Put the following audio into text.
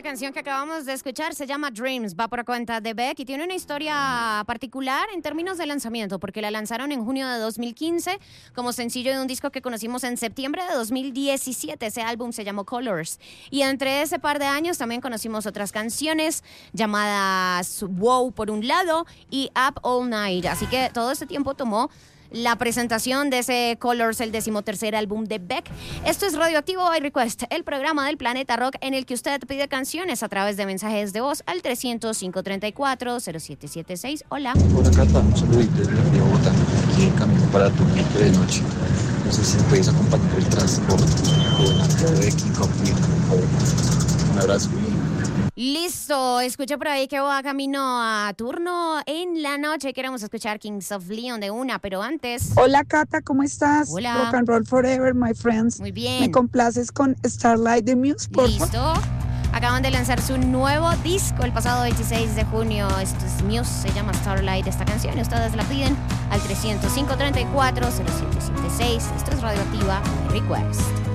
canción que acabamos de escuchar se llama Dreams, va por cuenta de Beck y tiene una historia particular en términos de lanzamiento, porque la lanzaron en junio de 2015 como sencillo de un disco que conocimos en septiembre de 2017. Ese álbum se llamó Colors. Y entre ese par de años también conocimos otras canciones llamadas Wow por un lado y Up All Night. Así que todo ese tiempo tomó la presentación de ese Colors, el 13º álbum de Beck. Esto es Radioactivo by Request, el programa del Planeta Rock en el que usted pide canciones a través de mensajes de voz al 300-534-0776. Hola. Hola Cata, un saludito desde Bogotá, aquí en camino para tu cliente de noche. No sé si me puedes acompañar el transporte con la de King of Leon, por favor. Un abrazo. Listo, escuché por ahí que va camino a turno en la noche. Queremos escuchar Kings of Leon de una, pero antes... Hola Cata, ¿cómo estás? Hola. Rock and roll forever, my friends. Muy bien. ¿Me complaces con Starlight de Muse, por favor? Listo. Acaban de lanzar su nuevo disco el pasado 26 de junio. Esto es Muse, se llama Starlight esta canción. Ustedes la piden al 300-534-0776. Esto es Radioactiva Request.